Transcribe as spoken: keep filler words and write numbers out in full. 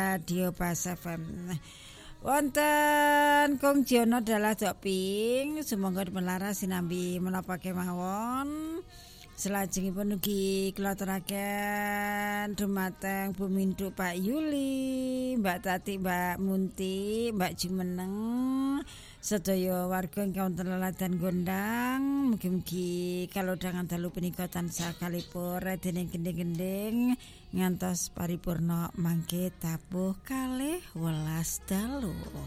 Radio Pas F M. Wonten Kong Jono dalah doping, sumangga melaras sinambi menapa kemawon. Selajengipun ugi kula aturaken dumateng Bu Mindu Pak Yuli, Mbak Tati, Mbak Munti, Mbak Jumeneng, sedaya warga ingkang wonten leladan gondang, mugi-mugi kalodhangan dalu punika tansah kalipur dening gending-gending ngantos paripurna mangke tabuh kalih welas dalu.